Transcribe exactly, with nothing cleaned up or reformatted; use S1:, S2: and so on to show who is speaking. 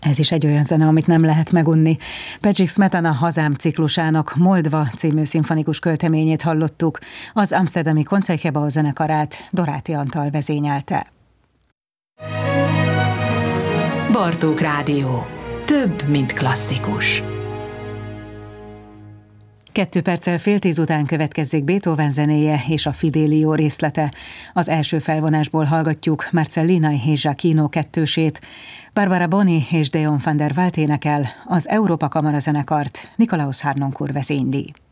S1: Ez is egy olyan zene, amit nem lehet megunni. Pecik Smetana Hazám ciklusának Moldva című szimfonikus költeményét hallottuk. Az amszterdami Concertgebouw zenekarát Doráti Antal vezényelte.
S2: Bartók Rádió. Több, mint klasszikus.
S1: Kettő perccel fél tíz után következzék Beethoven zenéje és a Fidelio részlete. Az első felvonásból hallgatjuk Marcellina és Giacchino kettősét. Barbara Boni és Deon van der Walt énekel, az Európa Kamara zenekart Nikolaus Harnoncourt vezényli.